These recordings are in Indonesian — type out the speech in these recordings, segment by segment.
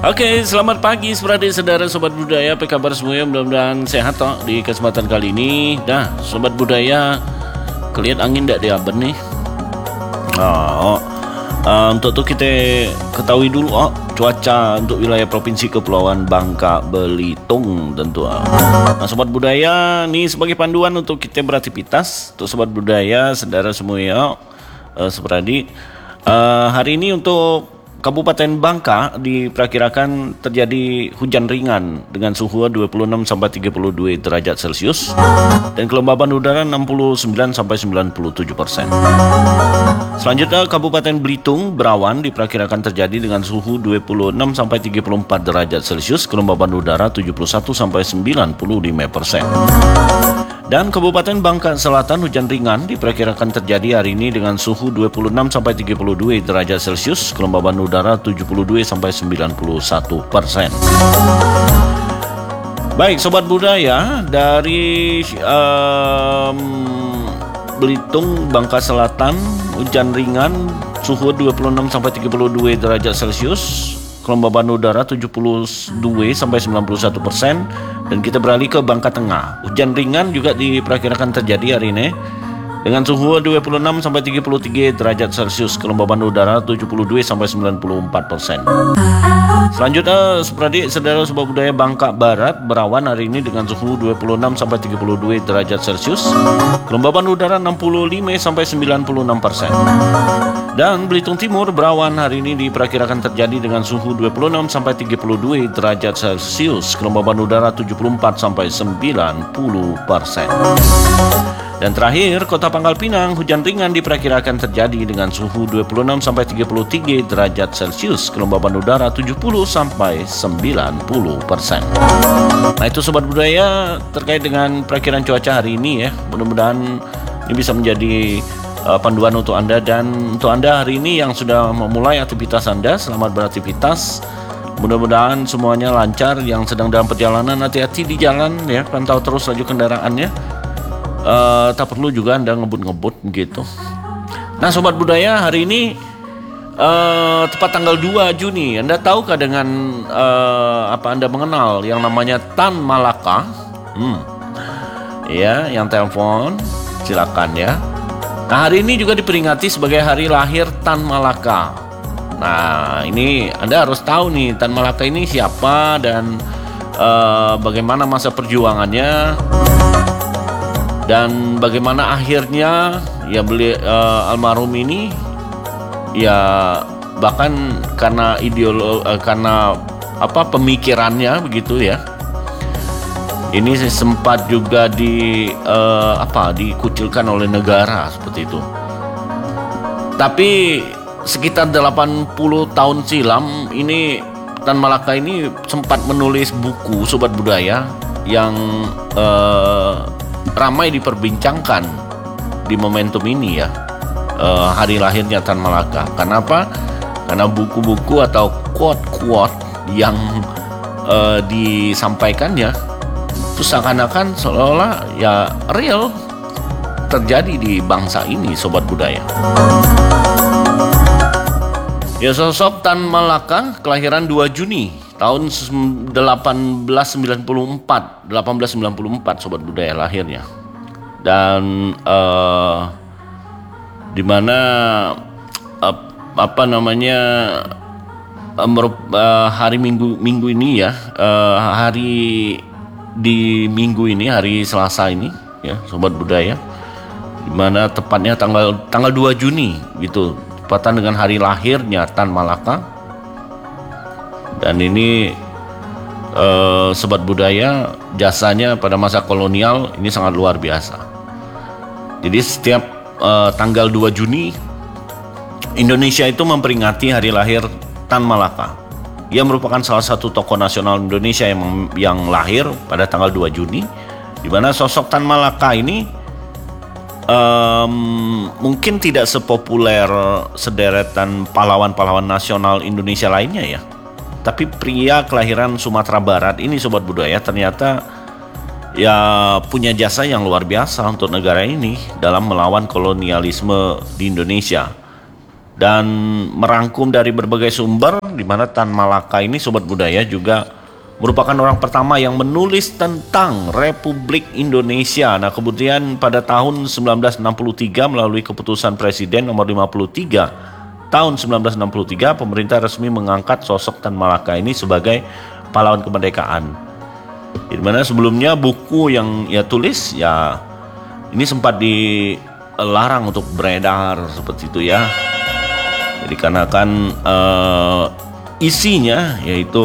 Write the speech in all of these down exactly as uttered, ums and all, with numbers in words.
Oke, selamat pagi saudara saudara sobat budaya. Apa kabar semuanya? Mudah-mudahan sehat toh di kesempatan kali ini. Nah, sobat budaya, kelihat angin tidak di Aben nih? Oh, uh, untuk itu kita ketahui dulu oh, cuaca untuk wilayah provinsi Kepulauan Bangka Belitung tentu. Nah, sobat budaya, nih sebagai panduan untuk kita beraktivitas. Untuk sobat budaya, saudara semuanya, uh, seperti uh, hari ini untuk Kabupaten Bangka diperkirakan terjadi hujan ringan dengan suhu dua puluh enam sampai tiga puluh dua derajat Celcius dan kelembaban udara enam puluh sembilan sampai sembilan puluh tujuh persen. Selanjutnya Kabupaten Belitung berawan diperkirakan terjadi dengan suhu dua puluh enam sampai tiga puluh empat derajat Celcius, kelembaban udara tujuh puluh satu sampai sembilan puluh lima persen. Dan Kabupaten Bangka Selatan hujan ringan diperkirakan terjadi hari ini dengan suhu dua puluh enam sampai tiga puluh dua derajat Celcius, kelembaban udara tujuh puluh dua sampai sembilan puluh satu persen. Baik sobat budaya, dari um, Belitung Bangka Selatan hujan ringan suhu dua puluh enam sampai tiga puluh dua derajat Celcius, kelembaban udara tujuh puluh dua sampai sembilan puluh satu persen. Dan kita beralih ke Bangka Tengah. Hujan ringan juga diperkirakan terjadi hari ini dengan suhu dua puluh enam sampai tiga puluh tiga derajat Celcius, kelembaban udara tujuh puluh dua sampai sembilan puluh empat persen. Selanjutnya seperti saudara sobat budaya, Bangka Barat berawan hari ini dengan suhu dua puluh enam sampai tiga puluh dua derajat Celcius, kelembaban udara enam puluh lima sampai sembilan puluh enam persen. Dan Belitung Timur berawan hari ini diperkirakan terjadi dengan suhu dua puluh enam sampai tiga puluh dua derajat Celcius, kelembaban udara tujuh puluh empat sampai sembilan puluh persen. Dan terakhir, Kota Pangkal Pinang hujan ringan diperkirakan terjadi dengan suhu dua puluh enam sampai tiga puluh tiga derajat Celcius, kelembaban udara tujuh puluh sampai sembilan puluh persen. Nah, itu sobat budaya terkait dengan perakiran cuaca hari ini ya. Mudah-mudahan ini bisa menjadi uh, panduan untuk Anda, dan untuk Anda hari ini yang sudah memulai aktivitas Anda, selamat beraktivitas. Mudah-mudahan semuanya lancar. Yang sedang dalam perjalanan, hati-hati di jalan ya, pantau terus laju kendaraannya. Uh, tak perlu juga Anda ngebut-ngebut gitu. Nah sobat budaya, hari ini uh, tepat tanggal dua Juni. Anda tahukah dengan uh, apa Anda mengenal yang namanya Tan Malaka? Hmm. Ya, yang telepon silakan ya. Nah hari ini juga diperingati sebagai hari lahir Tan Malaka. Nah ini Anda harus tahu nih, Tan Malaka ini siapa dan uh, bagaimana masa perjuangannya, dan bagaimana akhirnya ya beli uh, almarhum ini ya bahkan karena ideologi uh, karena apa pemikirannya begitu ya, ini sempat juga di uh, apa dikucilkan oleh negara seperti itu. Tapi sekitar delapan puluh tahun silam ini Tan Malaka ini sempat menulis buku sobat budaya yang uh, ramai diperbincangkan di momentum ini ya, uh, hari lahirnya Tan Malaka. Kenapa? Karena buku-buku atau quote-quote yang uh, disampaikannya itu seakan-akan seolah-olah ya real terjadi di bangsa ini sobat budaya. Ya, sosok Tan Malaka kelahiran dua Juni tahun delapan belas sembilan puluh empat, delapan belas sembilan puluh empat sobat budaya lahirnya. Dan uh, di mana uh, apa namanya uh, merup, uh, hari Minggu Minggu ini ya, uh, hari di Minggu ini, hari Selasa ini ya sobat budaya, di mana tepatnya tanggal tanggal dua Juni gitu, tepatan dengan hari lahirnya Tan Malaka. Dan ini eh, sobat budaya, jasanya pada masa kolonial ini sangat luar biasa. Jadi setiap eh, tanggal dua Juni Indonesia itu memperingati hari lahir Tan Malaka. Ia merupakan salah satu tokoh nasional Indonesia yang yang lahir pada tanggal dua Juni, di mana sosok Tan Malaka ini um, mungkin tidak sepopuler sederetan pahlawan-pahlawan nasional Indonesia lainnya ya. Tapi pria kelahiran Sumatera Barat ini sobat budaya ternyata ya punya jasa yang luar biasa untuk negara ini dalam melawan kolonialisme di Indonesia. dan merangkum dari berbagai sumber, di mana Tan Malaka ini Sobat Budaya juga merupakan orang pertama yang menulis tentang Republik Indonesia. Nah, kemudian pada tahun sembilan belas enam puluh tiga melalui keputusan Presiden nomor lima puluh tiga tahun sembilan belas enam puluh tiga, pemerintah resmi mengangkat sosok Tan Malaka ini sebagai pahlawan kemerdekaan. Di mana sebelumnya buku yang ia tulis ya ini sempat dilarang untuk beredar seperti itu ya. Jadi karena kan uh, isinya yaitu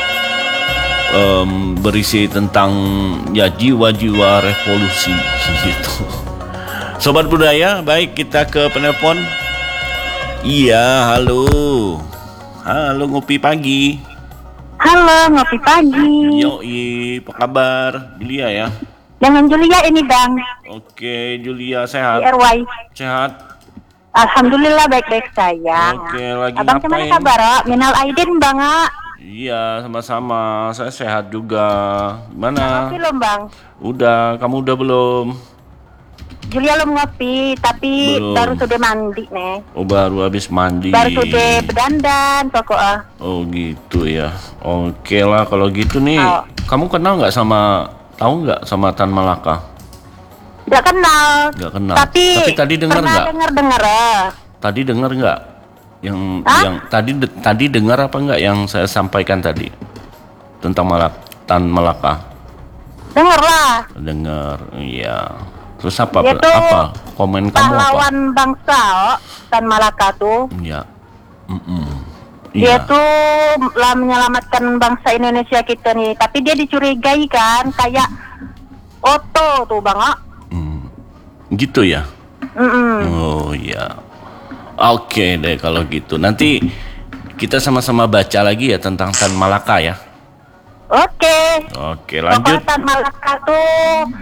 um, berisi tentang ya jiwa-jiwa revolusi gitu. Sobat Budaya, baik kita ke penelpon. Iya, halo. Halo ngopi pagi. Halo ngopi pagi. Yoi, apa kabar? Julia ya? Dengan Julia ini Bang. Oke, Julia sehat? Di R Y. Sehat? Alhamdulillah baik-baik saya. Oke, lagi Abang ngapain? gimana kabar? Oh? Minal Aidin Bang. Ah. Iya, sama-sama. Saya sehat juga. Gimana? Ngopi belum Bang? Udah, kamu udah belum? Julia belum ngopi, tapi Belum. baru sudah mandi nih. Oh, baru habis mandi. Baru sudah berdandan pokok ah. Oh gitu ya. Oke lah kalau gitu nih. Oh. Kamu kenal nggak sama, tahu nggak sama Tan Malaka? Gak kenal. Nggak kenal. Tapi, Tapi tadi dengar pernah nggak? dengar-dengar ah. Tadi dengar nggak? Yang Hah? yang tadi de- tadi dengar apa nggak yang saya sampaikan tadi tentang Malak Tan Malaka? Dengar lah. Dengar, iya. Terus apa? Dia tuh Apa? Komen kamu apa? Pahlawan bangsa oh, Tan Malaka tuh. Iya. Mm-mm. Dia Iya. tuh lah menyelamatkan bangsa Indonesia kita nih. Tapi dia dicurigai kan kayak Otto tuh Bang. Ah. Hmm. Gitu ya. Mm-mm. Oh iya. Oke deh kalau gitu. Nanti kita sama-sama baca lagi ya tentang Tan Malaka ya. Oke. Oke, lanjut. Pokoknya Tan Malaka tuh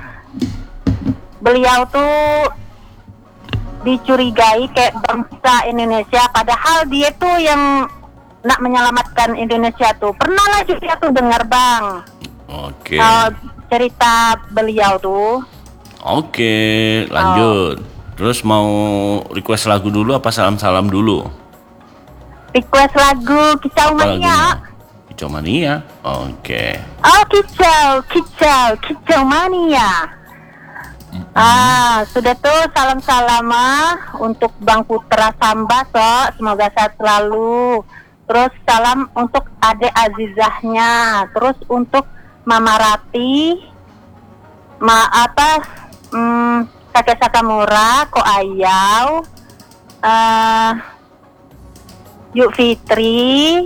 beliau tuh dicurigai kayak bangsa Indonesia, padahal dia tuh yang nak menyelamatkan Indonesia tuh. Pernah lah juga tuh dengar Bang. Oke. Uh, cerita beliau tuh. Oke, lanjut. Terus mau request lagu dulu apa salam-salam dulu? Request lagu Kicau Apa lagunya? Mania. Kicau Mania. Oke. Oh kicau, kicau, kicau mania. Ah, sudah tuh salam-salam ah, untuk Bang Putra Samba, so. Semoga sehat selalu. Terus salam untuk Ade Azizahnya. Terus untuk Mama Rati, Ma apa, hmm, Kakek Sakamura, Ko Ayau, uh, Yuk Fitri,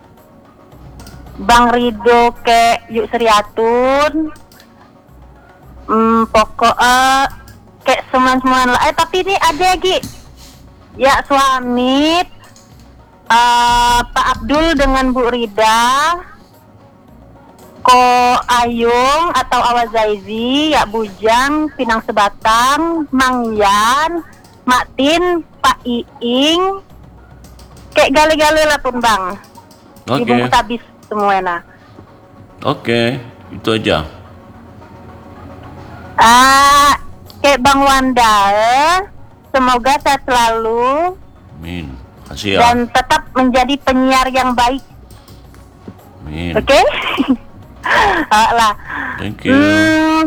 Bang Rido ke Yuk Seriatun. Hmm, pokok uh, kayak semuan-semuan lah. Eh tapi ini ada lagi. Ya suami uh, Pak Abdul dengan Bu Rida, Ko Ayung atau Awazaizi, Ya Bujang, Pinang Sebatang, Mang Yan, Mak Tin, Pak Iing, kayak gale-gale lah pun Bang. Oke. Ibu habis semuanya. Oke, itu aja. Ah, kayak Bang Wanda, eh. Semoga sehat selalu. Amin. Kasih ya. Dan tetap menjadi penyiar yang baik. Amin. Oke? Okay? lah. Thank you. Hmm,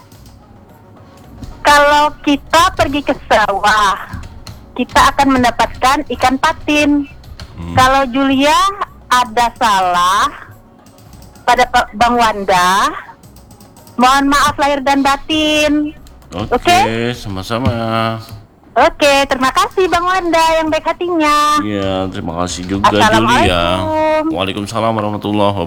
kalau kita pergi ke sawah, kita akan mendapatkan ikan patin. Hmm. Kalau Julia ada salah pada Pak Bang Wanda, mohon maaf lahir dan batin. Oke, Oke? sama-sama. Oke, terima kasih Bang Wanda yang baik hatinya. Iya, terima kasih juga Julia. Assalamualaikum. Waalaikumsalam warahmatullahi wabarakatuh.